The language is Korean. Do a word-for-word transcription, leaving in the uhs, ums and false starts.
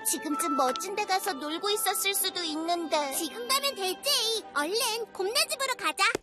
지금쯤 멋진 데 가서 놀고 있었을 수도 있는데. 지금 가면 되지. 얼른 곰네 집으로 가자.